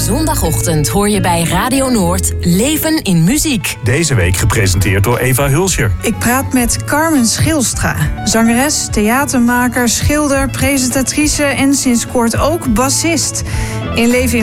zondagochtend hoor je bij Radio Noord Leven in Muziek. Deze week gepresenteerd door Eva Hulscher. Ik praat met Carmen Schilstra, zangeres, theatermaker, schilder, presentatrice en sinds kort ook bassist. In Leven in